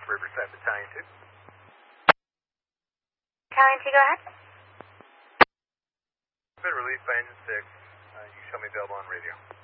Riverside Battalion 2. Battalion 2, go ahead. Been released by Engine 6. You show me available on radio.